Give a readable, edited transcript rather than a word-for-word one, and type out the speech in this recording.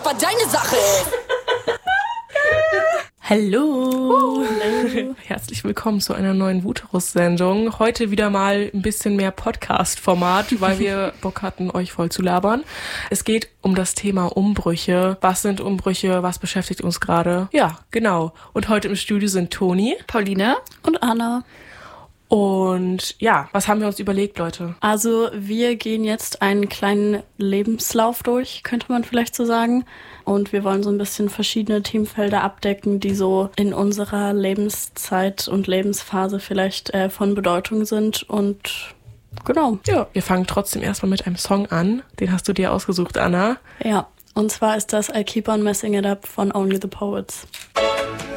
was deine Sache ist. Hallo. Herzlich willkommen zu einer neuen Wuterus-Sendung. Heute wieder mal ein bisschen mehr Podcast-Format, weil wir Bock hatten, euch voll zu labern. Es geht um das Thema Umbrüche. Was sind Umbrüche? Was beschäftigt uns gerade? Ja, genau. Und heute im Studio sind Toni, Pauline und Anna. Und ja, was haben wir uns überlegt, Leute? Also wir gehen jetzt einen kleinen Lebenslauf durch, könnte man vielleicht so sagen. Und wir wollen so ein bisschen verschiedene Themenfelder abdecken, die so in unserer Lebenszeit und Lebensphase vielleicht von Bedeutung sind. Und genau. Ja, wir fangen trotzdem erstmal mit einem Song an. Den hast du dir ausgesucht, Anna. Ja, und zwar ist das I Keep on Messing It Up von Only the Poets.